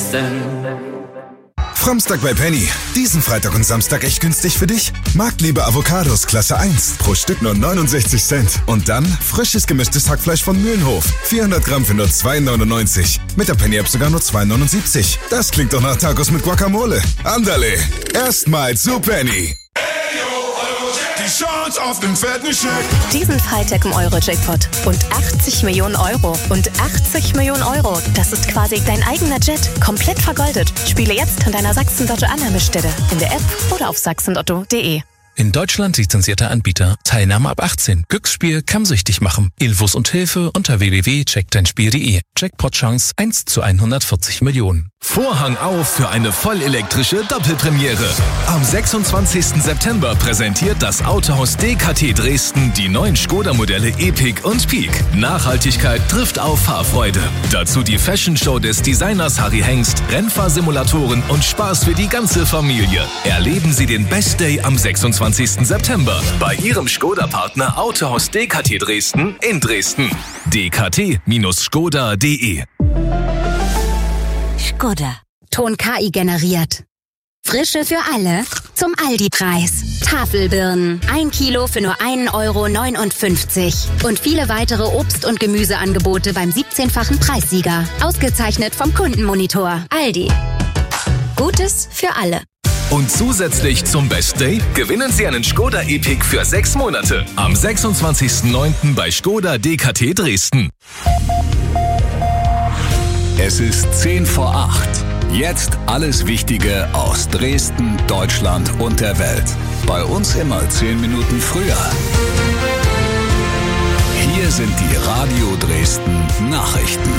besten. Fromstag bei Penny. Diesen Freitag und Samstag echt günstig für dich? Marktliebe Avocados Klasse 1. Pro Stück nur 69 Cent. Und dann frisches gemischtes Hackfleisch von Mühlenhof. 400 Gramm für nur 2,99. Mit der Penny-App sogar nur 2,79. Das klingt doch nach Tacos mit Guacamole. Andale. Erstmals zu Penny. Die Chance auf den fetten Scheck. Diesen Freitag im Euro-Jackpot. Und 80 Millionen Euro. Und 80 Millionen Euro. Das ist quasi dein eigener Jet. Komplett vergoldet. Spiele jetzt an deiner Sachsen-Lotto-Annahmestelle. In der App oder auf sachsenlotto.de. In Deutschland lizenzierter Anbieter. Teilnahme ab 18. Glücksspiel kann süchtig machen. Infos und Hilfe unter www.checkdeinspiel.de. Jackpot-Chance 1 zu 140 Millionen. Vorhang auf für eine vollelektrische Doppelpremiere. Am 26. September präsentiert das Autohaus DKT Dresden die neuen Skoda-Modelle Epic und Peak. Nachhaltigkeit trifft auf Fahrfreude. Dazu die Fashion-Show des Designers Harry Hengst, Rennfahrsimulatoren und Spaß für die ganze Familie. Erleben Sie den Best Day am 26. September bei Ihrem Skoda-Partner Autohaus DKT Dresden in Dresden. dkt-skoda.de. Skoda. Ton KI generiert. Frische für alle zum Aldi-Preis. Tafelbirnen. 1 Kilo für nur 1,59 €. Und viele weitere Obst- und Gemüseangebote beim 17-fachen Preissieger. Ausgezeichnet vom Kundenmonitor. Aldi. Gutes für alle. Und zusätzlich zum Best Day gewinnen Sie einen Skoda Epic für 6 Monate. Am 26.09. bei Skoda DKT Dresden. Es ist 10 vor 8. Jetzt alles Wichtige aus Dresden, Deutschland und der Welt. Bei uns immer 10 Minuten früher. Hier sind die Radio Dresden Nachrichten.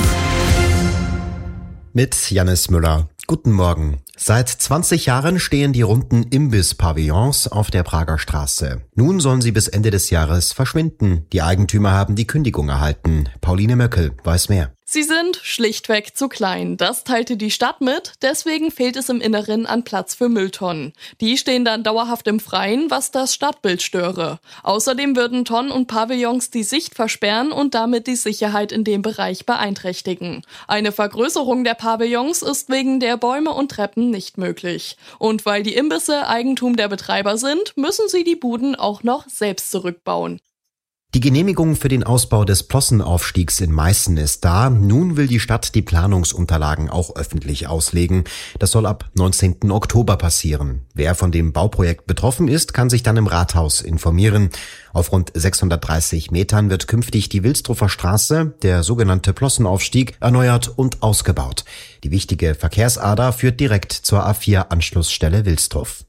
Mit Jannis Müller. Guten Morgen. Seit 20 Jahren stehen die runden Imbiss-Pavillons auf der Prager Straße. Nun sollen sie bis Ende des Jahres verschwinden. Die Eigentümer haben die Kündigung erhalten. Pauline Möckel weiß mehr. Sie sind schlichtweg zu klein. Das teilte die Stadt mit. Deswegen fehlt es im Inneren an Platz für Mülltonnen. Die stehen dann dauerhaft im Freien, was das Stadtbild störe. Außerdem würden Tonnen und Pavillons die Sicht versperren und damit die Sicherheit in dem Bereich beeinträchtigen. Eine Vergrößerung der Pavillons ist wegen der Bäume und Treppen nicht möglich. Und weil die Imbisse Eigentum der Betreiber sind, müssen sie die Buden auch noch selbst zurückbauen. Die Genehmigung für den Ausbau des Plossenaufstiegs in Meißen ist da. Nun will die Stadt die Planungsunterlagen auch öffentlich auslegen. Das soll ab 19. Oktober passieren. Wer von dem Bauprojekt betroffen ist, kann sich dann im Rathaus informieren. Auf rund 630 Metern wird künftig die Wilsdruffer Straße, der sogenannte Plossenaufstieg, erneuert und ausgebaut. Die wichtige Verkehrsader führt direkt zur A4-Anschlussstelle Wilsdruff.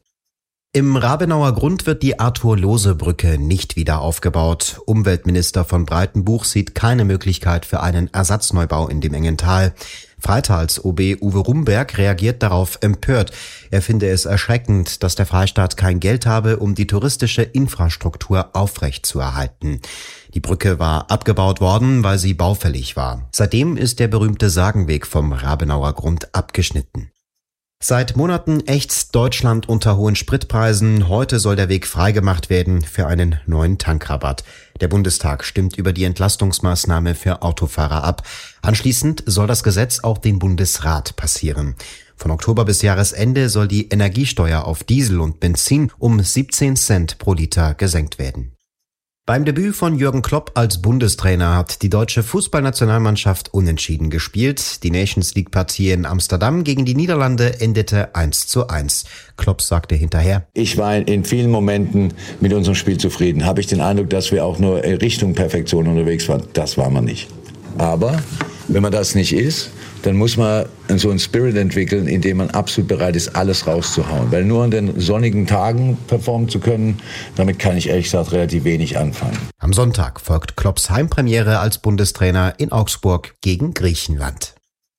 Im Rabenauer Grund wird die Arthur-Lohse-Brücke nicht wieder aufgebaut. Umweltminister von Breitenbuch sieht keine Möglichkeit für einen Ersatzneubau in dem Engental. Freitals-OB Uwe Rumberg reagiert darauf empört. Er finde es erschreckend, dass der Freistaat kein Geld habe, um die touristische Infrastruktur aufrechtzuerhalten. Die Brücke war abgebaut worden, weil sie baufällig war. Seitdem ist der berühmte Sagenweg vom Rabenauer Grund abgeschnitten. Seit Monaten ächzt Deutschland unter hohen Spritpreisen. Heute soll der Weg freigemacht werden für einen neuen Tankrabatt. Der Bundestag stimmt über die Entlastungsmaßnahme für Autofahrer ab. Anschließend soll das Gesetz auch den Bundesrat passieren. Von Oktober bis Jahresende soll die Energiesteuer auf Diesel und Benzin um 17 Cent pro Liter gesenkt werden. Beim Debüt von Jürgen Klopp als Bundestrainer hat die deutsche Fußballnationalmannschaft unentschieden gespielt. Die Nations-League-Partie in Amsterdam gegen die Niederlande endete 1:1. Klopp sagte hinterher: Ich war in vielen Momenten mit unserem Spiel zufrieden. Habe ich den Eindruck, dass wir auch nur in Richtung Perfektion unterwegs waren. Das war man nicht. Aber wenn man das nicht ist, dann muss man so einen Spirit entwickeln, in dem man absolut bereit ist, alles rauszuhauen. Weil nur an den sonnigen Tagen performen zu können, damit kann ich ehrlich gesagt relativ wenig anfangen. Am Sonntag folgt Klopps Heimpremiere als Bundestrainer in Augsburg gegen Griechenland.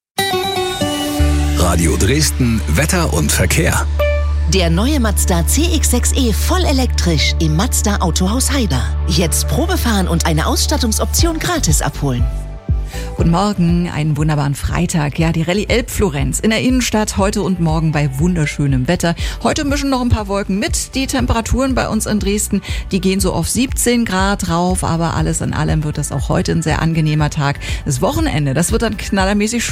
Radio Dresden, Wetter und Verkehr. Der neue Mazda CX-6e voll elektrisch im Mazda Autohaus Heiber. Jetzt Probefahren und eine Ausstattungsoption gratis abholen. Guten Morgen, einen wunderbaren Freitag. Ja, die Rallye Elbflorenz in der Innenstadt heute und morgen bei wunderschönem Wetter. Heute mischen noch ein paar Wolken mit. Die Temperaturen bei uns in Dresden, die gehen so auf 17 Grad rauf, aber alles in allem wird das auch heute ein sehr angenehmer Tag. Das Wochenende, das wird dann knallermäßig